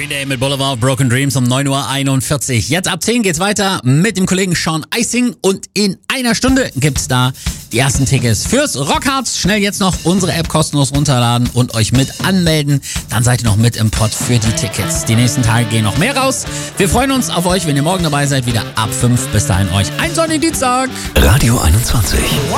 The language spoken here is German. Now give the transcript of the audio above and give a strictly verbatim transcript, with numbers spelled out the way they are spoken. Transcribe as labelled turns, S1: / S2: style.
S1: Green Day mit Boulevard of Broken Dreams um neun Uhr einundvierzig. Jetzt ab zehn geht's weiter mit dem Kollegen Sean Icing und in einer Stunde gibt's da die ersten Tickets fürs Rockharz. Schnell jetzt noch unsere App kostenlos runterladen und euch mit anmelden. Dann seid ihr noch mit im Pott für die Tickets. Die nächsten Tage gehen noch mehr raus. Wir freuen uns auf euch, wenn ihr morgen dabei seid, wieder ab fünf. Bis dahin euch einen sonnigen Dienstag.
S2: Radio einundzwanzig.